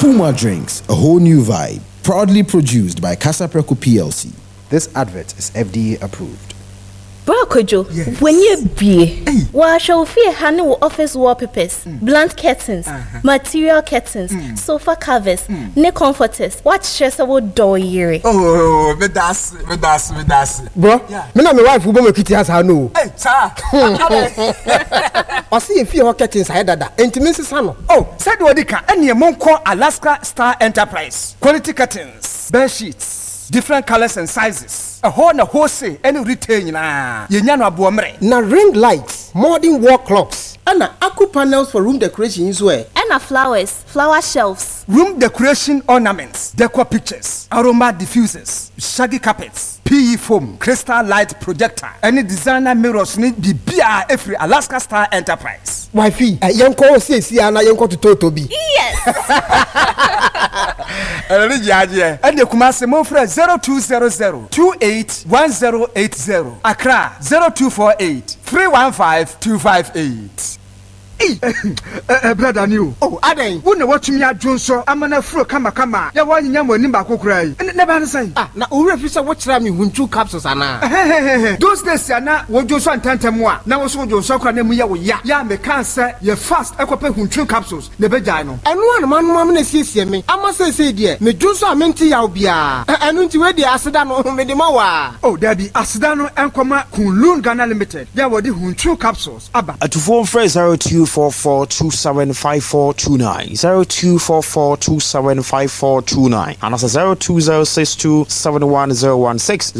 Puma Drinks, a whole new vibe. Proudly produced by Casapreco PLC. This advert is FDA approved. Bro Kojo, when you be, wa shall fear honey office wallpapers, blunt curtains, material curtains, sofa covers, ne comforters. What stress about door year? Oh, me das. Bro, me na my wife who be kitty has her no. Hey, cha. I see if you curtains I dada. Intimacy sano. Oh, said Wadika, and your monko Alaska Star Enterprise. Quality curtains, bed sheets, different colors and sizes. A wholesale, any retail na. Yenyano abuamre. Na ring lights, modern wall clocks, and aqua panels for room decoration as well. And flowers, flower shelves, room decoration ornaments, decor pictures, aroma diffusers, shaggy carpets, PE foam, crystal light projector, any designer mirrors need be BR every Alaska Star Enterprise. Wifey, yanko says yana yanko to Totobi. Yes. And the Kumasi Mofre 0200-281080. Accra 0248 315 258. Brother new. Oh, Aden. Who know what you mean? Johnson. I'm an afro kama. Ya wani nyamo nimba kokrai. Never say. Ah, na urefisa what try me hunchu capsules ana. Those days na wo Johnson tantemwa. Na wo so Johnson kwa nemu ya wo ya. Ya me cancer ye fast ekope hunchu capsules. Ne beja no. Enu an manu na siesie me. Ama say die. Me Johnson amenti ya obia. Enu nti we die aseda no me de mawa. Oh, there be aseda no enkoma Kunlun Ghana Limited. Ya wo de hunchu capsules. Aba. To phone phrase 0244275429 0244275429 and that's 0206271016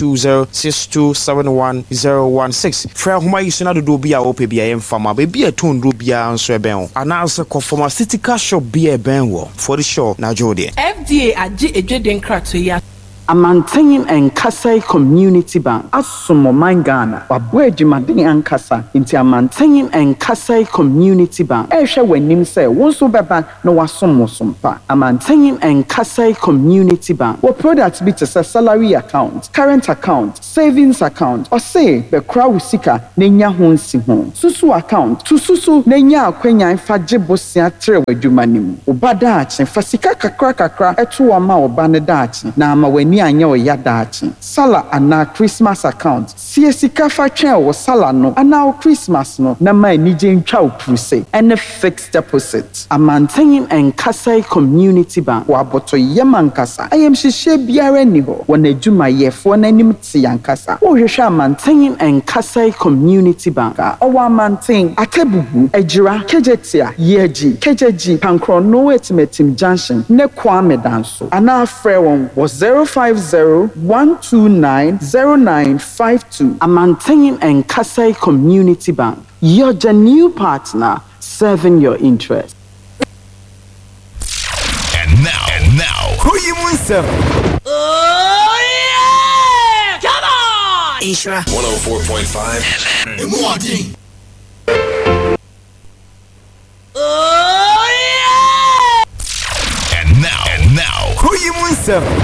0206271016 fra homa yisuna do bia ope bia emfama be bia ton do bia nso eben and also pharmaceutical shop bia ben wo for the show na jode FDA agi ejeden krato ya Amantein and Kasai Community Bank Asumo Mangana Wabwe Jumadini and Kasa into Amantein and Kasai Community Bank Esha when nim say wonso beba no wasomo sompa Amantein and Kasai Community Bank what products be to salary account current account savings account or say the crowd sika nenya honsi hon susu account to susu nenya akwenya ifa jebosia tre wadumanim obada achi fasika kakra etu ama obane dachi na ama weni anya oyadachi sala ana Christmas account siesika fa twen wo sala no ana Christmas no na ma nije ntwa opuse and fixed deposit Amantein and Kasai Community Bank wa boto yemankasa ayem hihye biara ni ho wona adwuma yefo na nim ti yankasa wo hwehwe Amantein and Kasai Community Bank owa Amantein atebubu ejira kejetia yeji kejeji pankrono etimetim junction ne kwame danso ana frɛ won was 050-129-0952 Amantein and Kasai Community Bank. You're the new partner serving your interest. And now, who you want? Oh yeah! Come on! Ishra 104.5 Mwadi. Oh yeah! And now, who you want?